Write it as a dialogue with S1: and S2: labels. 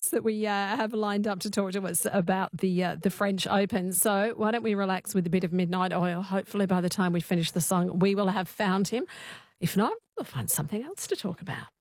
S1: guests that we have lined up to talk to us about the French Open. So why don't we relax with a bit of Midnight Oil? Hopefully by the time we finish the song, we will have found him. If not, we'll find something else to talk about.